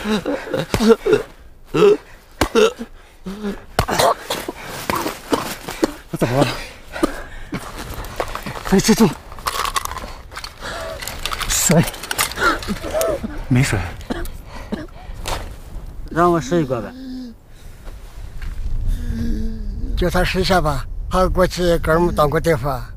我怎么了？没吃住。水？没水。让我试一个呗。 叫他试一下吧，他过去给我们当过地方。